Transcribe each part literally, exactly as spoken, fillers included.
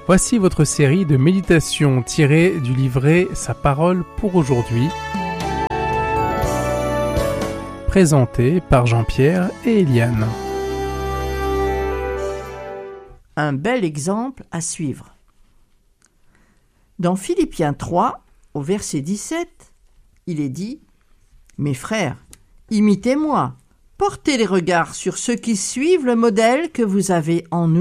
Voici votre série de méditations tirées du livret Sa parole pour aujourd'hui, présentée par Jean-Pierre et Eliane. Un bel exemple à suivre. Dans Philippiens trois, au verset dix-sept, il est dit « Mes frères, imitez-moi, portez les regards sur ceux qui suivent le modèle que vous avez en nous. »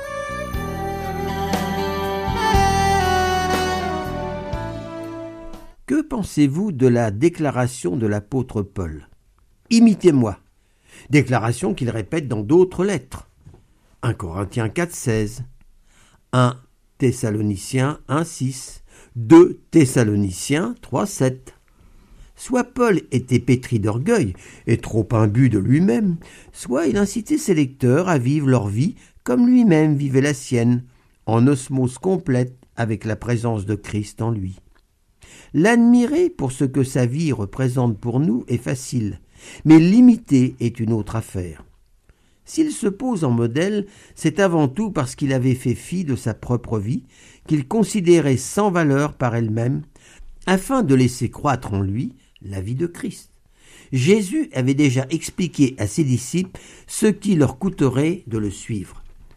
Que pensez-vous de la déclaration de l'apôtre Paul ? « Imitez-moi », déclaration qu'il répète dans d'autres lettres. un Corinthiens quatre seize, un Thessaloniciens un six, deux Thessaloniciens trois sept. Soit Paul était pétri d'orgueil et trop imbu de lui-même, soit il incitait ses lecteurs à vivre leur vie comme lui-même vivait la sienne, en osmose complète avec la présence de Christ en lui. L'admirer pour ce que sa vie représente pour nous est facile, mais l'imiter est une autre affaire. S'il se pose en modèle, c'est avant tout parce qu'il avait fait fi de sa propre vie, qu'il considérait sans valeur par elle-même, afin de laisser croître en lui la vie de Christ. Jésus avait déjà expliqué à ses disciples ce qui leur coûterait de le suivre.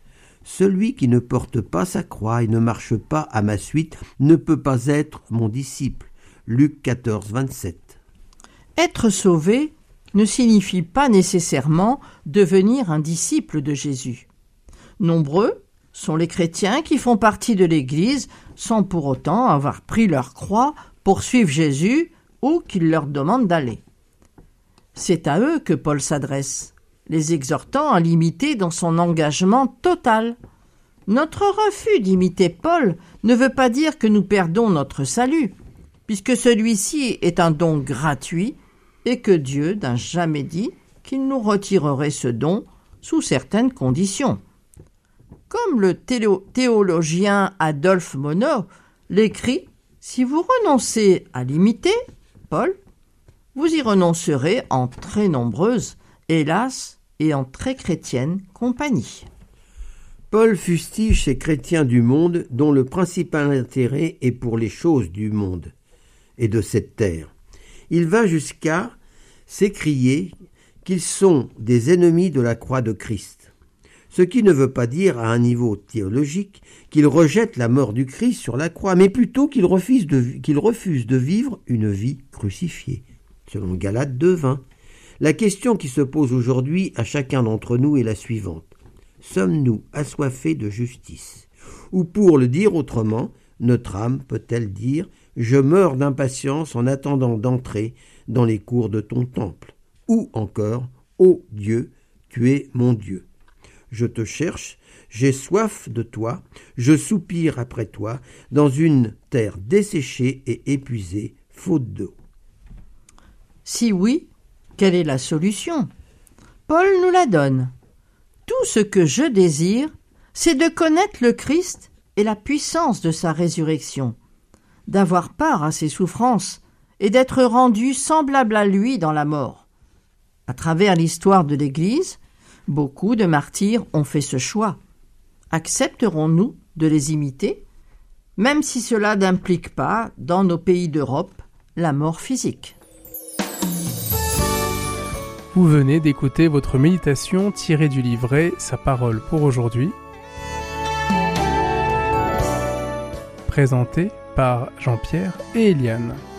Celui qui ne porte pas sa croix et ne marche pas à ma suite ne peut pas être mon disciple. Luc quatorze vingt-sept. Être sauvé ne signifie pas nécessairement devenir un disciple de Jésus. Nombreux sont les chrétiens qui font partie de l'Église sans pour autant avoir pris leur croix pour suivre Jésus ou qu'il leur demande d'aller. C'est à eux que Paul s'adresse, les exhortant à l'imiter dans son engagement total. Notre refus d'imiter Paul ne veut pas dire que nous perdons notre salut, puisque celui-ci est un don gratuit et que Dieu n'a jamais dit qu'il nous retirerait ce don sous certaines conditions. Comme le théo- théologien Adolphe Monod l'écrit, si vous renoncez à l'imiter, Paul, vous y renoncerez en très nombreuse, hélas, et en très chrétienne compagnie. Paul fustige ces chrétiens du monde dont le principal intérêt est pour les choses du monde et de cette terre. Il va jusqu'à s'écrier qu'ils sont des ennemis de la croix de Christ. Ce qui ne veut pas dire à un niveau théologique qu'ils rejettent la mort du Christ sur la croix, mais plutôt qu'ils refusent de, qu'ils refusent de vivre une vie crucifiée, selon Galates deux vingt. La question qui se pose aujourd'hui à chacun d'entre nous est la suivante. Sommes-nous assoiffés de justice ? Ou pour le dire autrement, notre âme peut-elle dire « Je meurs d'impatience en attendant d'entrer dans les cours de ton temple » ou encore « Ô Dieu, tu es mon Dieu. Je te cherche, j'ai soif de toi, je soupire après toi dans une terre desséchée et épuisée, faute d'eau. » Si oui, quelle est la solution ? Paul nous la donne. Tout ce que je désire, c'est de connaître le Christ et la puissance de sa résurrection, d'avoir part à ses souffrances et d'être rendu semblable à lui dans la mort. À travers l'histoire de l'Église, beaucoup de martyrs ont fait ce choix. Accepterons-nous de les imiter, même si cela n'implique pas, dans nos pays d'Europe, la mort physique ? Vous venez d'écouter votre méditation tirée du livret Sa parole pour aujourd'hui, présentée par Jean-Pierre et Eliane.